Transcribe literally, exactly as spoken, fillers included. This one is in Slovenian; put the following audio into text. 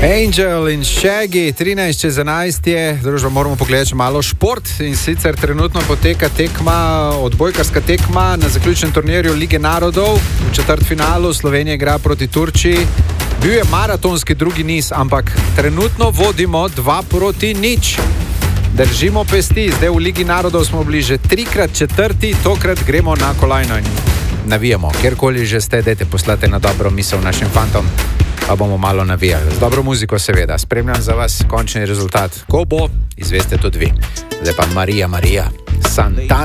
Angel in Shaggy, trinajst čez enajst je, družba, moramo pogledati malo šport in sicer trenutno poteka tekma, odbojkarska tekma na zaključnem turnirju Lige narodov. V četrtfinalu Slovenija igra proti Turčiji. Bil je maratonski drugi niz, ampak trenutno vodimo dva proti nič. Držimo pesti, zdaj v Ligi narodov smo bili že trikrat četrti, tokrat gremo na kolajno in navijamo. Kjerkoli že ste, dajte poslate na dobro misel našim fantom, pa bomo malo navijali. Z dobro muziko seveda. Spremljam za vas končni rezultat. Ko bo, izveste tudi vi. Zdaj pa Marija, Marija, Santana.